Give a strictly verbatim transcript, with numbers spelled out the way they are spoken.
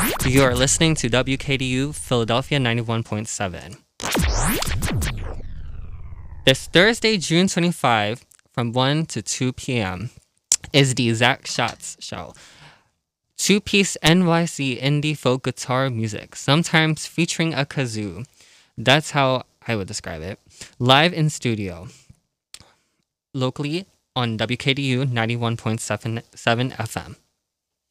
You are listening to W K D U Philadelphia ninety-one point seven. This Thursday, June twenty-fifth, from one to two p.m. is the Zach Shots Show. Two-piece N Y C indie folk guitar music, sometimes featuring a kazoo. That's how I would describe it. Live in studio. Locally on W K D U ninety-one point seven F M.